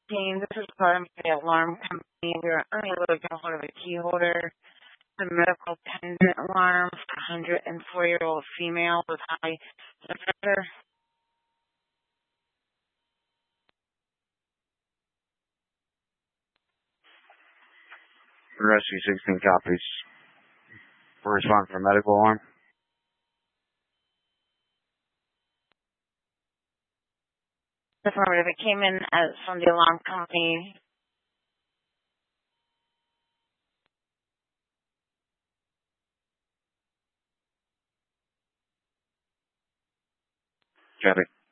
Team, this is part of the alarm company. We were unable to get a hold of a key holder. The medical pendant alarm for a 104-year-old female with high blood pressure. Rescue 16 copies. For respond for medical alarm. Affirmative. It came in from the alarm company. Copy.